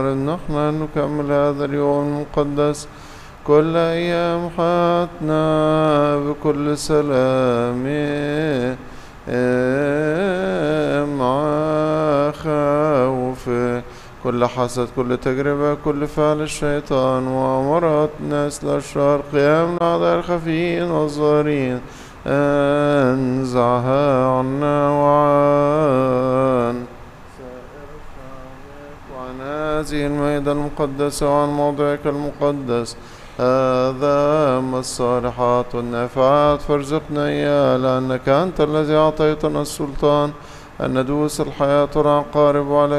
نحن نكمل هذا اليوم المقدس كل أيام حياتنا بكل سلام مع خوف كل حسد كل تجربة كل فعل الشيطان وأمرات الناس الأشرار قيام الأعداء الخفيين والظاهرين انزعها عنا وعن سائر شعبك وعن هذه المائدة المقدسة وعن موضعك المقدس هذا أما الصالحات والنافعات فارزقنا إياها لأنك أنت الذي أعطيتنا السلطان أن ندوس الحياة والعقارب وعلى